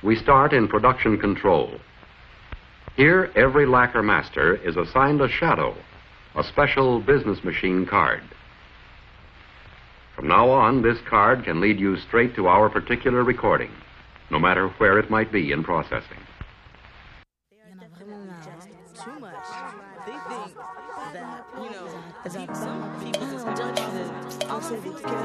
We start in production control. Here, every lacquer master is assigned a shadow, a special business machine card. From now on, this card can lead you straight to our particular recording, no matter where it might be in processing. Too much. They think that, some people just